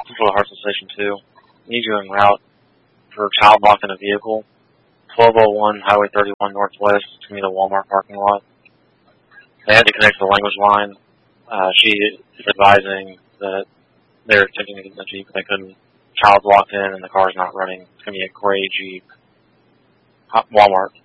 Central Hartsel Station 2. Need you en route for child lock in a vehicle. 1201 Highway 31 Northwest to meet a Walmart parking lot. They had to connect to the language line. She is advising that they're attempting to get in the Jeep. They couldn't. Child's locked in and the car's not running. It's going to be a gray Jeep. Walmart.